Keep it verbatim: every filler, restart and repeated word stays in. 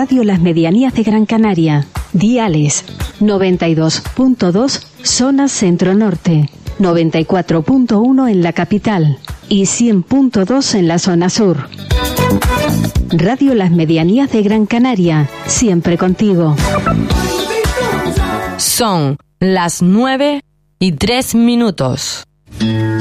Radio Las Medianías de Gran Canaria. Diales noventa y dos punto dos zona centro-norte, noventa y cuatro punto uno en la capital y cien punto dos en la zona sur. Radio Las Medianías de Gran Canaria, siempre contigo. Son las nueve y tres minutos.